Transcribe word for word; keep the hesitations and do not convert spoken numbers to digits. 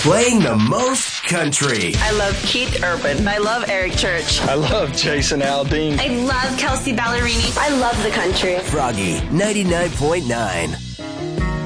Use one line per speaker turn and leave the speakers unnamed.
playing the most country.
I love Keith Urban. I love Eric Church.
I love Jason Aldean.
I love Kelsey Ballerini.
I love the country.
Froggy ninety-nine point nine.